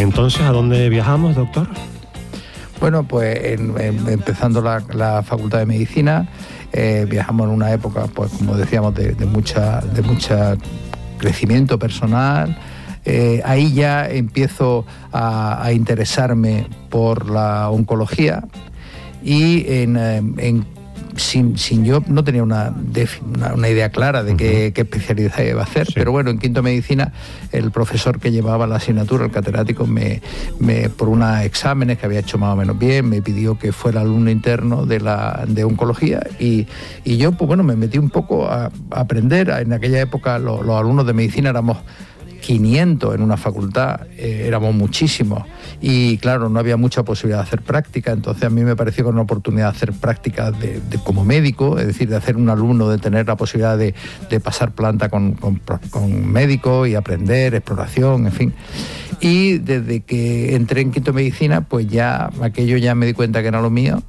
entonces a dónde viajamos, doctor? Bueno, pues empezando la Facultad de Medicina, viajamos en una época, pues como decíamos, de mucha crecimiento personal. Ahí ya empiezo a interesarme por la oncología y sin yo no tenía una idea clara de qué especialidad iba a hacer, sí. Pero bueno, en quinto de medicina el profesor que llevaba la asignatura, el catedrático, me por unos exámenes que había hecho más o menos bien, me pidió que fuera alumno interno de oncología y yo pues bueno, me metí un poco a aprender. En aquella época los alumnos de medicina éramos 500 en una facultad, éramos muchísimos y claro, no había mucha posibilidad de hacer práctica, entonces a mí me pareció que era una oportunidad de hacer prácticas como médico, es decir, de hacer un alumno, de tener la posibilidad de pasar planta con médicos y aprender, exploración, en fin. Y desde que entré en quinto de medicina, pues ya aquello ya me di cuenta que era lo mío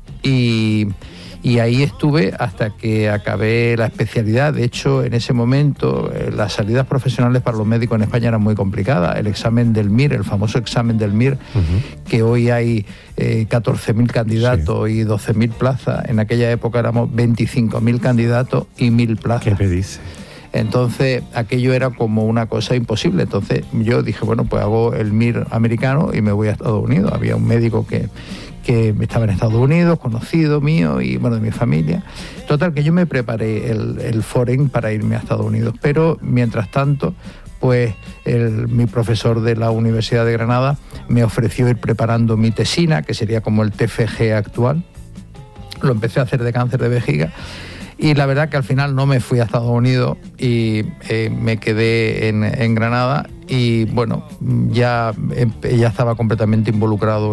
y ahí estuve hasta que acabé la especialidad. De hecho, en ese momento las salidas profesionales para los médicos en España eran muy complicadas. El examen del MIR, el famoso examen del MIR, que hoy hay 14.000 candidatos, sí, y 12.000 plazas. En aquella época éramos 25.000 candidatos y 1.000 plazas. ¿Qué me dice? Entonces aquello era como una cosa imposible. Entonces yo dije, bueno, pues hago el MIR americano y me voy a Estados Unidos. Había un médico que estaba en Estados Unidos, conocido mío y bueno, de mi familia. Total, que yo me preparé el Foreign para irme a Estados Unidos, pero mientras tanto, pues mi profesor de la Universidad de Granada me ofreció ir preparando mi tesina, que sería como el TFG actual. Lo empecé a hacer de cáncer de vejiga. Y la verdad que al final no me fui a Estados Unidos y me quedé en Granada y bueno, ya estaba completamente involucrado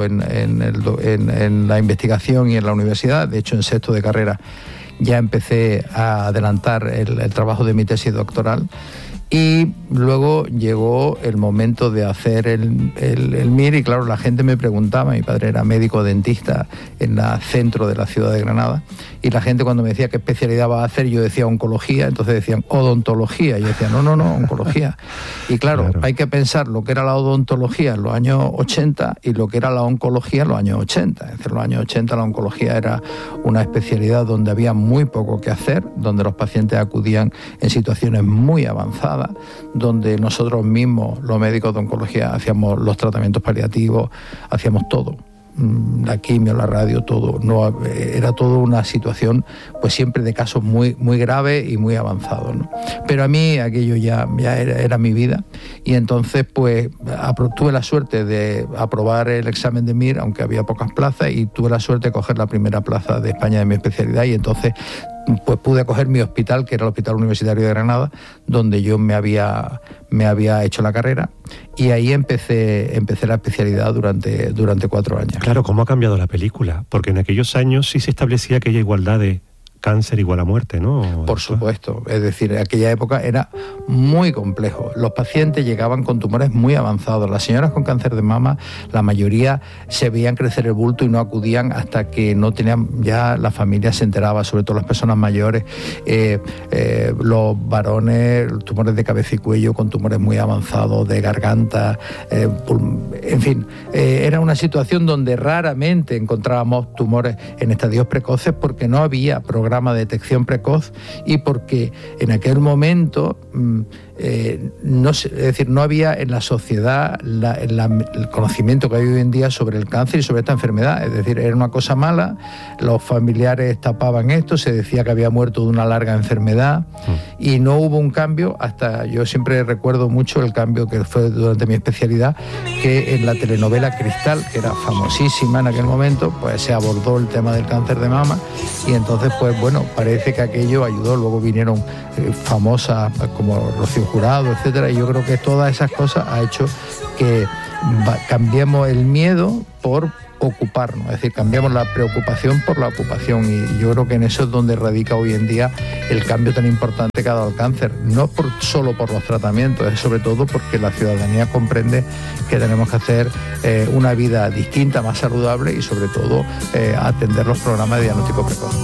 en la investigación y en la universidad. De hecho, en sexto de carrera ya empecé a adelantar el trabajo de mi tesis doctoral. Y luego llegó el momento de hacer el MIR y claro, la gente me preguntaba, mi padre era médico dentista en el centro de la ciudad de Granada y la gente cuando me decía qué especialidad vas a hacer, yo decía oncología, entonces decían odontología, yo decía no, oncología. Y claro, hay que pensar lo que era la odontología en los años 80 y lo que era la oncología en los años 80. Es decir, en los años 80 la oncología era una especialidad donde había muy poco que hacer, donde los pacientes acudían en situaciones muy avanzadas, donde nosotros mismos, los médicos de oncología, hacíamos los tratamientos paliativos, hacíamos todo, la quimio, la radio, todo. No, era toda una situación pues siempre de casos muy, muy graves y muy avanzados, ¿no? Pero a mí aquello ya era mi vida y entonces pues tuve la suerte de aprobar el examen de MIR, aunque había pocas plazas, y tuve la suerte de coger la primera plaza de España de mi especialidad y entonces pues pude acoger mi hospital, que era el Hospital Universitario de Granada, donde yo me había hecho la carrera y ahí empecé la especialidad durante 4 años. Claro, ¿cómo ha cambiado la película? Porque en aquellos años sí se establecía aquella igualdad de cáncer igual a muerte, ¿no? Por supuesto, es decir, en aquella época era muy complejo. Los pacientes llegaban con tumores muy avanzados. Las señoras con cáncer de mama, la mayoría se veían crecer el bulto y no acudían hasta que no tenían, ya la familia se enteraba, sobre todo las personas mayores, los varones, tumores de cabeza y cuello con tumores muy avanzados, de garganta, en fin, era una situación donde raramente encontrábamos tumores en estadios precoces porque no había programa de detección precoz y porque en aquel momento no había en la sociedad el conocimiento que hay hoy en día sobre el cáncer y sobre esta enfermedad. Es decir, era una cosa mala, los familiares tapaban esto, se decía que había muerto de una larga enfermedad y no hubo un cambio hasta, yo siempre recuerdo mucho el cambio que fue durante mi especialidad, que en la telenovela Cristal, que era famosísima en aquel momento, pues se abordó el tema del cáncer de mama y entonces pues bueno, parece que aquello ayudó. Luego vinieron famosas como Rocío Jurado, etcétera, y yo creo que todas esas cosas ha hecho que cambiemos el miedo por ocuparnos, es decir, cambiamos la preocupación por la ocupación y yo creo que en eso es donde radica hoy en día el cambio tan importante que ha dado el cáncer, no solo por los tratamientos, es sobre todo porque la ciudadanía comprende que tenemos que hacer una vida distinta, más saludable y sobre todo atender los programas de diagnóstico precoz.